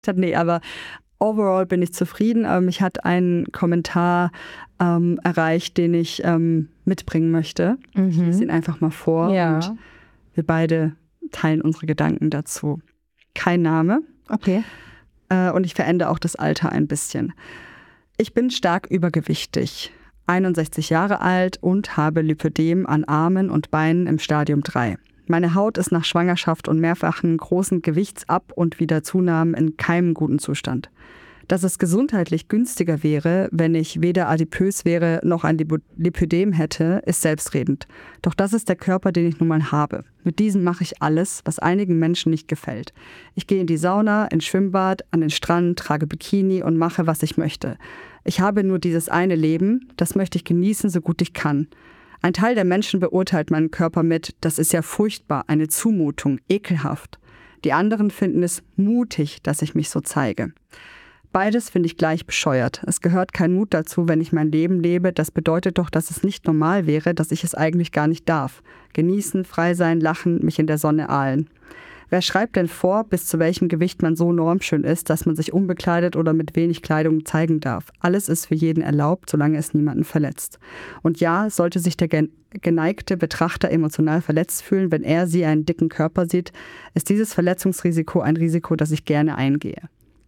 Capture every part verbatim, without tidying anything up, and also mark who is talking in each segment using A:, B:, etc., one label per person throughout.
A: Nee, aber overall bin ich zufrieden. Aber mich hat ein Kommentar ähm, erreicht, den ich ähm, mitbringen möchte. Mhm. Ich lese ihn einfach mal vor.
B: Ja.
A: Und wir beide teilen unsere Gedanken dazu. Kein Name.
B: Okay.
A: Äh, und ich verändere auch das Alter ein bisschen. Ich bin stark übergewichtig, einundsechzig Jahre alt und habe Lipödem an Armen und Beinen im Stadium drei. Meine Haut ist nach Schwangerschaft und mehrfachen großen Gewichtsab- und Wiederzunahmen in keinem guten Zustand. Dass es gesundheitlich günstiger wäre, wenn ich weder adipös wäre noch ein Lipödem hätte, ist selbstredend. Doch das ist der Körper, den ich nun mal habe. Mit diesem mache ich alles, was einigen Menschen nicht gefällt. Ich gehe in die Sauna, ins Schwimmbad, an den Strand, trage Bikini und mache, was ich möchte. Ich habe nur dieses eine Leben, das möchte ich genießen, so gut ich kann. Ein Teil der Menschen beurteilt meinen Körper mit, das ist ja furchtbar, eine Zumutung, ekelhaft. Die anderen finden es mutig, dass ich mich so zeige. Beides finde ich gleich bescheuert. Es gehört kein Mut dazu, wenn ich mein Leben lebe. Das bedeutet doch, dass es nicht normal wäre, dass ich es eigentlich gar nicht darf. Genießen, frei sein, lachen, mich in der Sonne ahlen. Wer schreibt denn vor, bis zu welchem Gewicht man so normschön ist, dass man sich unbekleidet oder mit wenig Kleidung zeigen darf? Alles ist für jeden erlaubt, solange es niemanden verletzt. Und ja, sollte sich der geneigte Betrachter emotional verletzt fühlen, wenn er sie einen dicken Körper sieht, ist dieses Verletzungsrisiko ein Risiko, das ich gerne eingehe.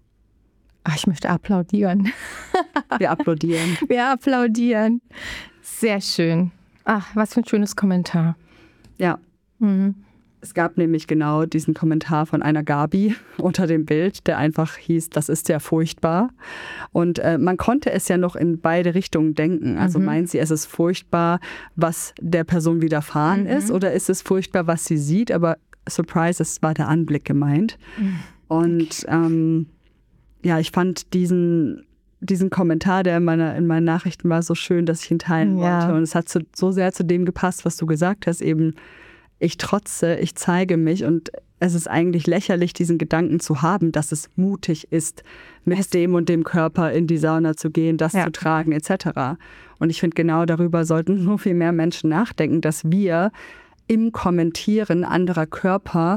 B: Ach, ich möchte applaudieren.
A: Wir applaudieren.
B: Wir applaudieren. Sehr schön. Ach, was für ein schönes Kommentar.
A: Ja. Mhm. Es gab nämlich genau diesen Kommentar von einer Gabi unter dem Bild, der einfach hieß, das ist ja furchtbar. Und äh, man konnte es ja noch in beide Richtungen denken. Also mhm. meint sie, es ist furchtbar, was der Person widerfahren mhm. ist, oder ist es furchtbar, was sie sieht? Aber surprise, es war der Anblick gemeint. Mhm. Und ähm, ja, ich fand diesen, diesen Kommentar, der in, meiner, in meinen Nachrichten war, so schön, dass ich ihn teilen ja. wollte. Und es hat zu, so sehr zu dem gepasst, was du gesagt hast, eben ich trotze, ich zeige mich, und es ist eigentlich lächerlich, diesen Gedanken zu haben, dass es mutig ist, mit es dem und dem Körper in die Sauna zu gehen, das ja. zu tragen et cetera. Und ich finde, genau darüber sollten so viel mehr Menschen nachdenken, dass wir im Kommentieren anderer Körper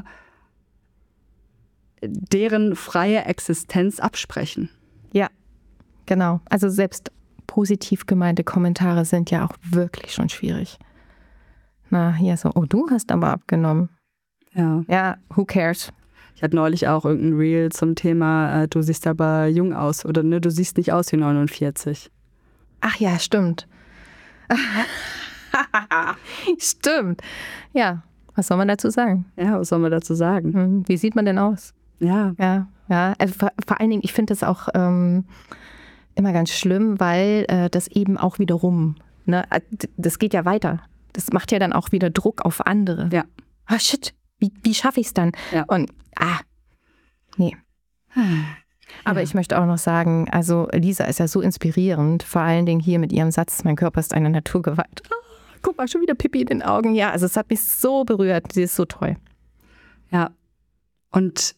A: deren freie Existenz absprechen.
B: Ja, genau. Also selbst positiv gemeinte Kommentare sind ja auch wirklich schon schwierig. Na, hier so, oh, du hast aber abgenommen.
A: Ja.
B: Ja, who cares?
A: Ich hatte neulich auch irgendein Reel zum Thema, äh, du siehst aber jung aus, oder ne, du siehst nicht aus wie neunundvierzig.
B: Ach ja, stimmt. Stimmt. Ja, was soll man dazu sagen?
A: Ja, was soll man dazu sagen?
B: Wie sieht man denn aus?
A: Ja.
B: Ja, ja. Also vor, vor allen Dingen, ich finde das auch ähm, immer ganz schlimm, weil äh, das eben auch wiederum, ne, das geht ja weiter. Das macht ja dann auch wieder Druck auf andere.
A: Ja.
B: Oh shit, wie, wie schaffe ich es dann?
A: Ja.
B: Und, ah, nee. Aber ja. Ich möchte auch noch sagen, also Lisa ist ja so inspirierend, vor allen Dingen hier mit ihrem Satz, mein Körper ist eine Naturgewalt. Oh, guck mal, schon wieder Pipi in den Augen. Ja, also es hat mich so berührt. Sie ist so toll.
A: Ja, und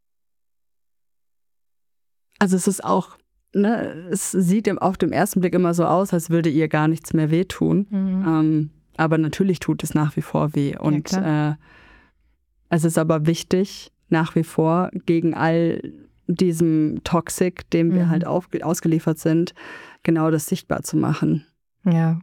A: also es ist auch, ne, es sieht auf dem ersten Blick immer so aus, als würde ihr gar nichts mehr wehtun. Mhm. Ähm, aber natürlich tut es nach wie vor weh. Und ja, äh, es ist aber wichtig, nach wie vor gegen all diesem Toxik, dem mhm. wir halt auf, ausgeliefert sind, genau das sichtbar zu machen.
B: Ja.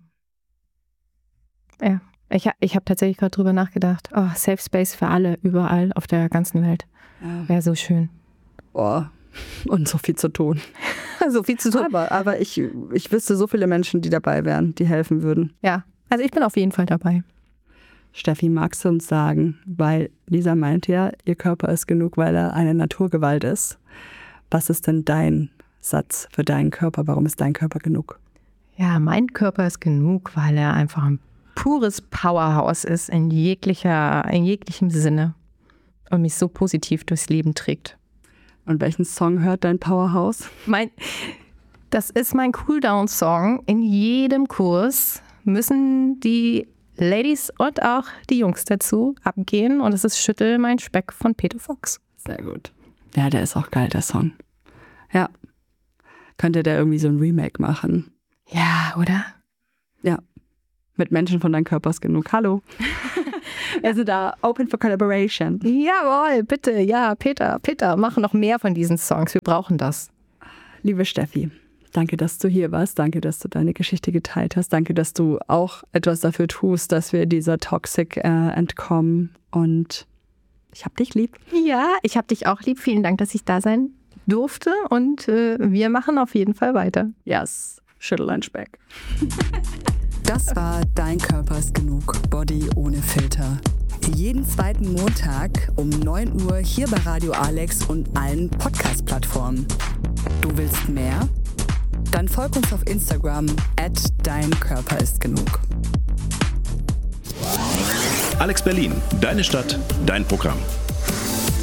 B: Ja. Ich, ich habe tatsächlich gerade drüber nachgedacht. Oh, Safe Space für alle, überall auf der ganzen Welt. Ja. Wäre so schön.
A: Boah. Und so viel zu tun.
B: So viel zu tun.
A: Aber, aber ich, ich wüsste so viele Menschen, die dabei wären, die helfen würden.
B: Ja, also ich bin auf jeden Fall dabei.
A: Steffi, magst du uns sagen, weil Lisa meint ja, ihr Körper ist genug, weil er eine Naturgewalt ist. Was ist denn dein Satz für deinen Körper? Warum ist dein Körper genug?
B: Ja, mein Körper ist genug, weil er einfach ein pures Powerhouse ist in jeglicher, in jeglichem Sinne und mich so positiv durchs Leben trägt.
A: Und welchen Song hört dein Powerhouse?
B: Mein, das ist mein Cooldown-Song. In jedem Kurs müssen die Ladies und auch die Jungs dazu abgehen. Und es ist Schüttel mein Speck von Peter Fox.
A: Sehr gut. Ja, der ist auch geil, der Song. Ja. Könnte der irgendwie so ein Remake machen?
B: Ja, oder?
A: Ja. Mit Menschen von deinem Körper ist genug. Hallo. Also da open for collaboration.
B: Jawohl, bitte, ja, Peter, Peter, mach noch mehr von diesen Songs. Wir brauchen das.
A: Liebe Steffi, danke, dass du hier warst. Danke, dass du deine Geschichte geteilt hast. Danke, dass du auch etwas dafür tust, dass wir dieser Toxic äh, entkommen. Und ich hab dich lieb.
B: Ja, ich hab dich auch lieb. Vielen Dank, dass ich da sein durfte. Und äh, wir machen auf jeden Fall weiter.
A: Yes, schüttel ein Speck.
C: Das war Dein Körper ist genug, Body ohne Filter. Jeden zweiten Montag um neun Uhr hier bei Radio Alex und allen Podcast-Plattformen. Du willst mehr? Dann folg uns auf Instagram at Dein Körper ist genug.
D: Alex Berlin, deine Stadt, dein Programm.